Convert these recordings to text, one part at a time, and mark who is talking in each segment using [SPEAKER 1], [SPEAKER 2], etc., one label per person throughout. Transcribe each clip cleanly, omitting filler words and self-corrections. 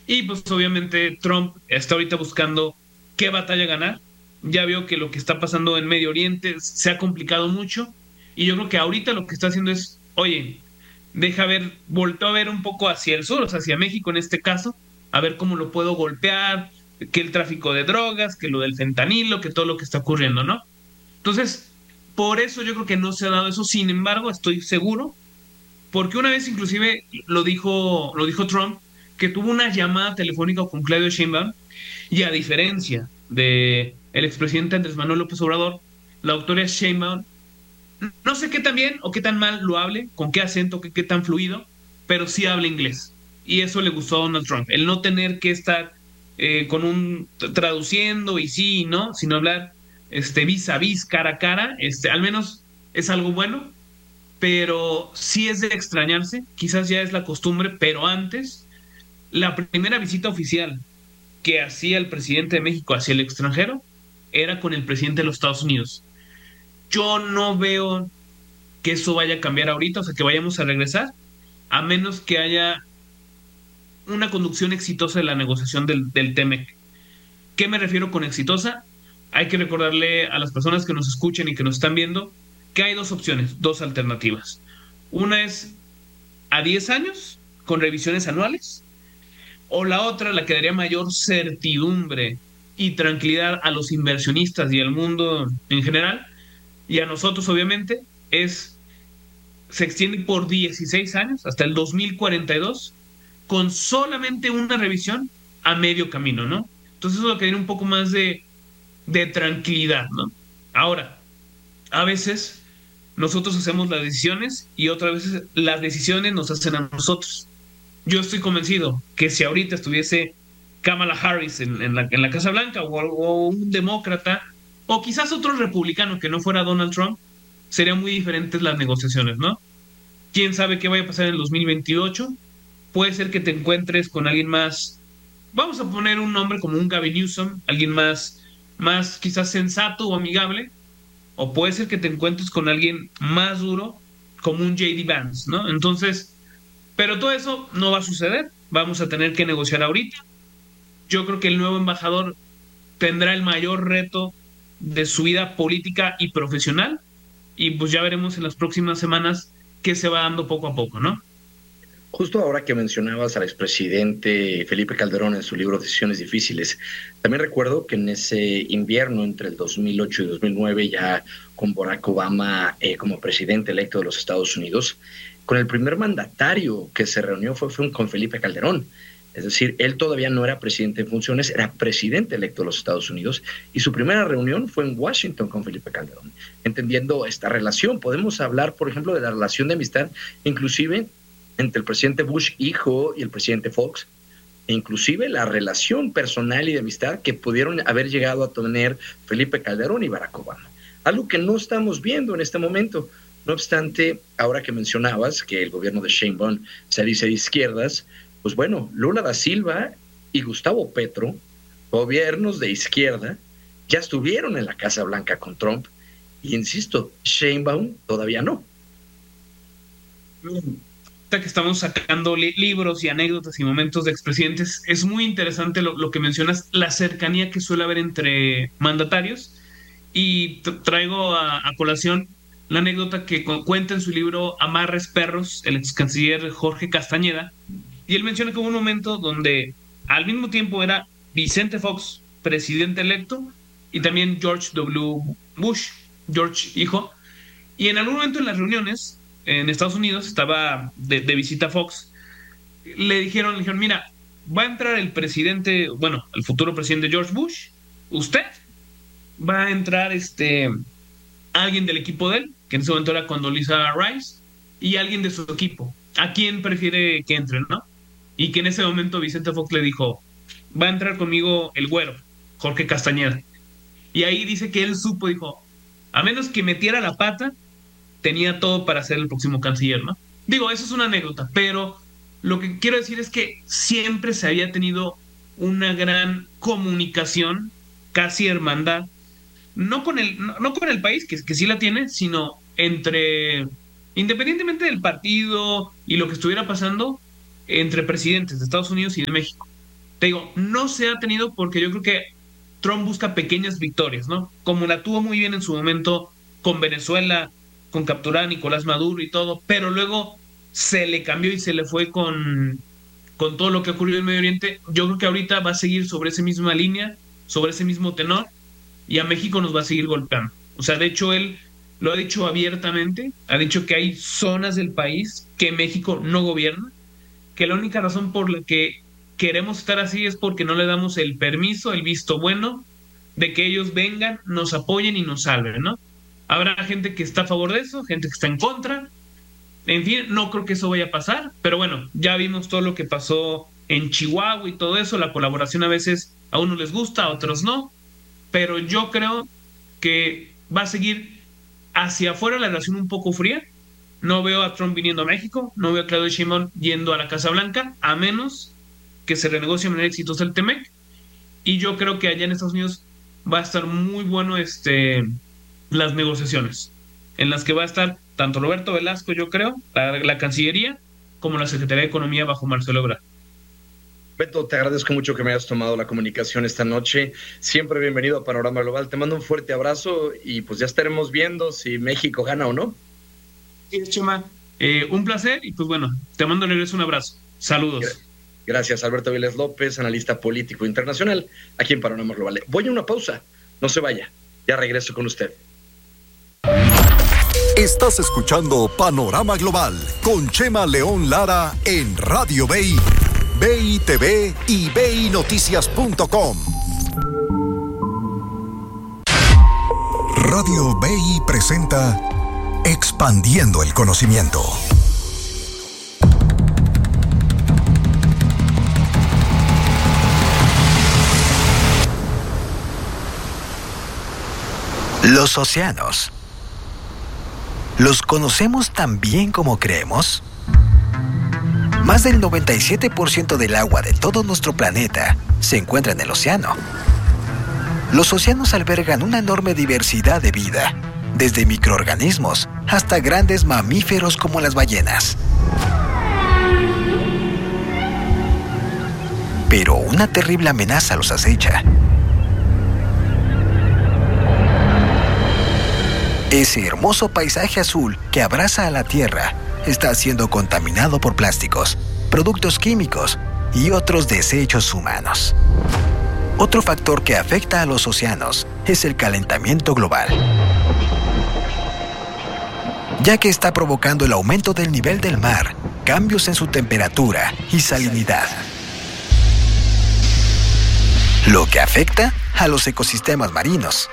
[SPEAKER 1] Y pues obviamente Trump está ahorita buscando qué batalla ganar. Ya vio que lo que está pasando en Medio Oriente se ha complicado mucho. Y yo creo que ahorita lo que está haciendo es, oye, deja ver, volteo a ver un poco hacia el sur, o sea, hacia México en este caso, a ver cómo lo puedo golpear, que el tráfico de drogas, que lo del fentanilo, que todo lo que está ocurriendo, ¿no? Entonces, por eso yo creo que no se ha dado eso. Sin embargo, estoy seguro porque una vez inclusive lo dijo Trump, que tuvo una llamada telefónica con Claudio Sheinbaum, y a diferencia de el expresidente Andrés Manuel López Obrador, la doctora Sheinbaum, no sé qué tan bien o qué tan mal lo hable, con qué acento, qué tan fluido, pero sí habla inglés. Y eso le gustó a Donald Trump, el no tener que estar con un traduciendo y sí y no, sino hablar vis a vis, cara a cara, al menos es algo bueno, pero sí es de extrañarse, quizás ya es la costumbre, pero antes, la primera visita oficial que hacía el presidente de México hacia el extranjero era con el presidente de los Estados Unidos. Yo no veo que eso vaya a cambiar ahorita, o sea, que vayamos a regresar, a menos que haya una conducción exitosa de la negociación del TEMEC. ¿Qué me refiero con exitosa? Hay que recordarle a las personas que nos escuchen y que nos están viendo que hay dos opciones, dos alternativas. Una es a 10 años con revisiones anuales, o la otra, la que daría mayor certidumbre y tranquilidad a los inversionistas y al mundo en general, y a nosotros obviamente, se extiende por 16 años hasta el 2042 con solamente una revisión a medio camino, ¿no? Entonces eso es lo que tiene un poco más de tranquilidad, ¿no? Ahora, a veces nosotros hacemos las decisiones y otras veces las decisiones nos hacen a nosotros. Yo estoy convencido que si ahorita estuviese Kamala Harris en la Casa Blanca o un demócrata o quizás otro republicano que no fuera Donald Trump, serían muy diferentes las negociaciones, ¿no? ¿Quién sabe qué vaya a pasar en el 2028? Puede ser que te encuentres con alguien más, vamos a poner un nombre como un Gavin Newsom, alguien más quizás sensato o amigable, o puede ser que te encuentres con alguien más duro como un JD Vance, ¿no? Entonces, pero todo eso no va a suceder. Vamos a tener que negociar ahorita. Yo creo que el nuevo embajador tendrá el mayor reto de su vida política y profesional. Y pues ya veremos en las próximas semanas qué se va dando poco a poco, ¿no?
[SPEAKER 2] Justo ahora que mencionabas al expresidente Felipe Calderón en su libro Decisiones Difíciles, también recuerdo que en ese invierno entre el 2008 y 2009, ya con Barack Obama como presidente electo de los Estados Unidos, con el primer mandatario que se reunió fue con Felipe Calderón. Es decir, él todavía no era presidente en funciones, era presidente electo de los Estados Unidos y su primera reunión fue en Washington con Felipe Calderón. Entendiendo esta relación, podemos hablar, por ejemplo, de la relación de amistad, inclusive entre el presidente Bush hijo y el presidente Fox, e inclusive la relación personal y de amistad que pudieron haber llegado a tener Felipe Calderón y Barack Obama. Algo que no estamos viendo en este momento. No obstante, ahora que mencionabas que el gobierno de Sheinbaum se dice de izquierdas, pues bueno, Lula da Silva y Gustavo Petro, gobiernos de izquierda, ya estuvieron en la Casa Blanca con Trump, y insisto, Sheinbaum todavía no.
[SPEAKER 1] Que estamos sacando libros y anécdotas y momentos de expresidentes, es muy interesante lo que mencionas, la cercanía que suele haber entre mandatarios. Y traigo a colación la anécdota que cuenta en su libro Amarres Perros, el ex canciller Jorge Castañeda. Y él menciona que hubo un momento donde al mismo tiempo era Vicente Fox, presidente electo, y también George W. Bush, George hijo, y en algún momento en las reuniones en Estados Unidos, estaba de visita Fox, le dijeron, mira, va a entrar el presidente, bueno, el futuro presidente George Bush, usted va a entrar alguien del equipo de él, que en ese momento era Condoleezza Rice, y alguien de su equipo. ¿A quién prefiere que entre, no? Y que en ese momento Vicente Fox le dijo, va a entrar conmigo el güero, Jorge Castañeda. Y ahí dice que él supo, dijo, a menos que metiera la pata, tenía todo para ser el próximo canciller, ¿no? Digo, eso es una anécdota, pero lo que quiero decir es que siempre se había tenido una gran comunicación, casi hermandad, no con el país, que sí la tiene, sino entre, independientemente del partido y lo que estuviera pasando, entre presidentes de Estados Unidos y de México. Te digo, no se ha tenido porque yo creo que Trump busca pequeñas victorias, ¿no? Como la tuvo muy bien en su momento con Venezuela, con capturar a Nicolás Maduro y todo, pero luego se le cambió y se le fue con todo lo que ocurrió en Medio Oriente. Yo creo que ahorita va a seguir sobre esa misma línea, sobre ese mismo tenor, y a México nos va a seguir golpeando. O sea, de hecho, él lo ha dicho abiertamente, ha dicho que hay zonas del país que México no gobierna, que la única razón por la que queremos estar así es porque no le damos el permiso, el visto bueno de que ellos vengan, nos apoyen y nos salven, ¿no? Habrá gente que está a favor de eso, gente que está en contra. En fin, no creo que eso vaya a pasar, pero bueno, ya vimos todo lo que pasó en Chihuahua y todo eso. La colaboración a veces a unos les gusta, a otros no, pero yo creo que va a seguir hacia afuera la relación un poco fría. No veo a Trump viniendo a México, no veo a Claudio Sheinbaum yendo a la Casa Blanca, a menos que se renegocie de manera exitosa el TEMEC. Y yo creo que allá en Estados Unidos va a estar muy bueno las negociaciones, en las que va a estar tanto Roberto Velasco, yo creo, la Cancillería, como la Secretaría de Economía bajo Marcelo Ebrard.
[SPEAKER 2] Beto, te agradezco mucho que me hayas tomado la comunicación esta noche. Siempre bienvenido a Panorama Global. Te mando un fuerte abrazo y pues ya estaremos viendo si México gana o no.
[SPEAKER 1] Sí, Chema, un placer y pues bueno, te mando de regreso un abrazo. Saludos.
[SPEAKER 2] Gracias, Alberto Viles López, analista político internacional, aquí en Panorama Global. Voy a una pausa, no se vaya, ya regreso con usted.
[SPEAKER 3] Estás escuchando Panorama Global con Chema León Lara en Radio BI, BI TV y BINoticias.com. Radio BI presenta Expandiendo el Conocimiento.
[SPEAKER 4] Los océanos. ¿Los conocemos tan bien como creemos? Más del 97% del agua de todo nuestro planeta se encuentra en el océano. Los océanos albergan una enorme diversidad de vida, desde microorganismos hasta grandes mamíferos como las ballenas. Pero una terrible amenaza los acecha. Ese hermoso paisaje azul que abraza a la Tierra está siendo contaminado por plásticos, productos químicos y otros desechos humanos. Otro factor que afecta a los océanos es el calentamiento global, ya que está provocando el aumento del nivel del mar, cambios en su temperatura y salinidad, lo que afecta a los ecosistemas marinos.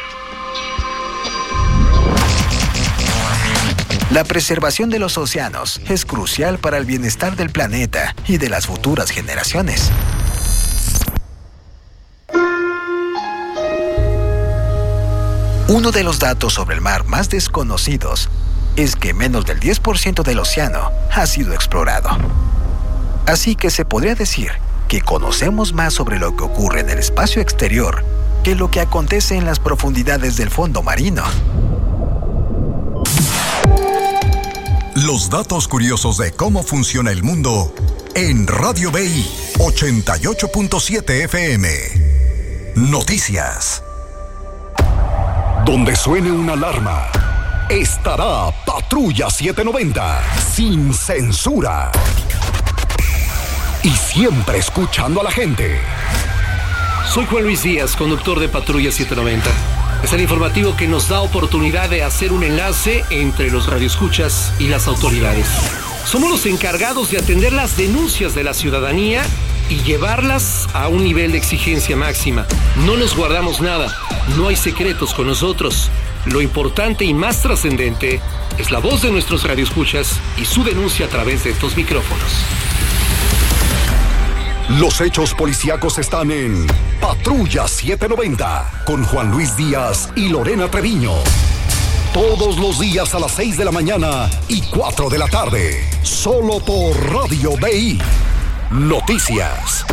[SPEAKER 4] La preservación de los océanos es crucial para el bienestar del planeta y de las futuras generaciones. Uno de los datos sobre el mar más desconocidos es que menos del 10% del océano ha sido explorado. Así que se podría decir que conocemos más sobre lo que ocurre en el espacio exterior que lo que acontece en las profundidades del fondo marino.
[SPEAKER 3] Los datos curiosos de cómo funciona el mundo en Radio BI 88.7 FM. Noticias. Donde suene una alarma, estará Patrulla 790, sin censura. Y siempre escuchando a la gente.
[SPEAKER 5] Soy Juan Luis Díaz, conductor de Patrulla 790. Es el informativo que nos da oportunidad de hacer un enlace entre los radioescuchas y las autoridades. Somos los encargados de atender las denuncias de la ciudadanía y llevarlas a un nivel de exigencia máxima. No nos guardamos nada, no hay secretos con nosotros. Lo importante y más trascendente es la voz de nuestros radioescuchas y su denuncia a través de estos micrófonos.
[SPEAKER 3] Los hechos policíacos están en Patrulla 790 con Juan Luis Díaz y Lorena Treviño. Todos los días a las 6 de la mañana y 4 de la tarde. Solo por Radio BI. Noticias.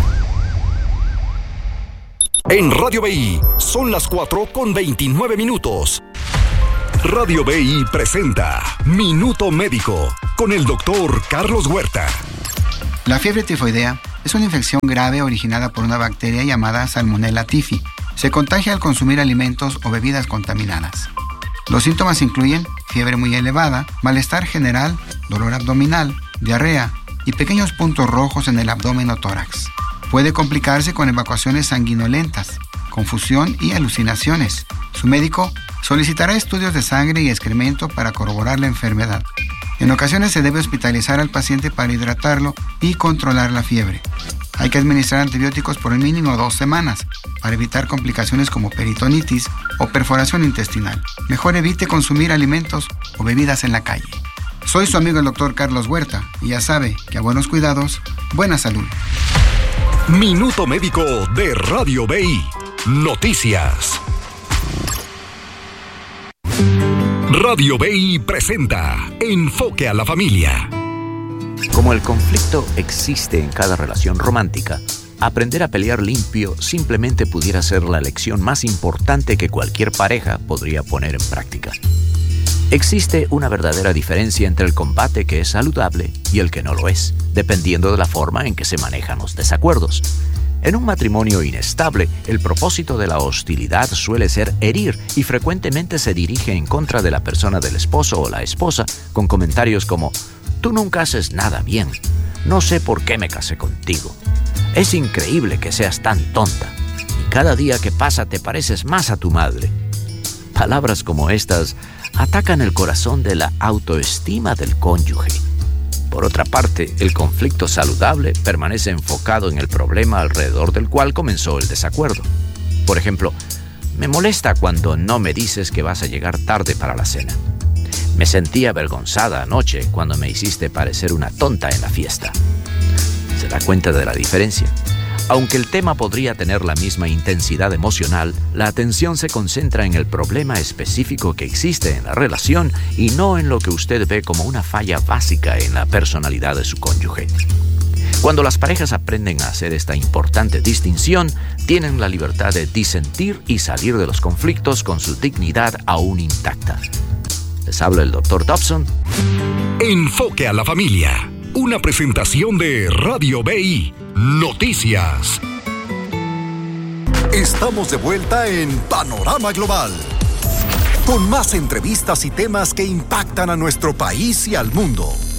[SPEAKER 3] En Radio BI son las 4:29. Radio BI presenta Minuto Médico con el doctor Carlos Huerta.
[SPEAKER 6] La fiebre tifoidea Es una infección grave originada por una bacteria llamada Salmonella typhi. Se contagia al consumir alimentos o bebidas contaminadas. Los síntomas incluyen fiebre muy elevada, malestar general, dolor abdominal, diarrea y pequeños puntos rojos en el abdomen o tórax. Puede complicarse con evacuaciones sanguinolentas, confusión y alucinaciones. Su médico solicitará estudios de sangre y excremento para corroborar la enfermedad. En ocasiones se debe hospitalizar al paciente para hidratarlo y controlar la fiebre. Hay que administrar antibióticos por el mínimo 2 semanas para evitar complicaciones como peritonitis o perforación intestinal. Mejor evite consumir alimentos o bebidas en la calle. Soy su amigo el doctor Carlos Huerta y ya sabe que a buenos cuidados, buena salud.
[SPEAKER 3] Minuto Médico de Radio BI. Noticias. Radio BI presenta Enfoque a la Familia.
[SPEAKER 7] Como el conflicto existe en cada relación romántica, aprender a pelear limpio simplemente pudiera ser la lección más importante que cualquier pareja podría poner en práctica. Existe una verdadera diferencia entre el combate que es saludable y el que no lo es, dependiendo de la forma en que se manejan los desacuerdos. En un matrimonio inestable, el propósito de la hostilidad suele ser herir y frecuentemente se dirige en contra de la persona del esposo o la esposa con comentarios como: «Tú nunca haces nada bien. No sé por qué me casé contigo. Es increíble que seas tan tonta. Y cada día que pasa te pareces más a tu madre». Palabras como estas atacan el corazón de la autoestima del cónyuge. Por otra parte, el conflicto saludable permanece enfocado en el problema alrededor del cual comenzó el desacuerdo. Por ejemplo, me molesta cuando no me dices que vas a llegar tarde para la cena. Me sentí avergonzada anoche cuando me hiciste parecer una tonta en la fiesta. ¿Se da cuenta de la diferencia? Aunque el tema podría tener la misma intensidad emocional, la atención se concentra en el problema específico que existe en la relación y no en lo que usted ve como una falla básica en la personalidad de su cónyuge. Cuando las parejas aprenden a hacer esta importante distinción, tienen la libertad de disentir y salir de los conflictos con su dignidad aún intacta. Les habla el Dr. Dobson.
[SPEAKER 3] Enfoque a la Familia. Una presentación de Radio BI. Noticias. Estamos de vuelta en Panorama Global, con más entrevistas y temas que impactan a nuestro país y al mundo.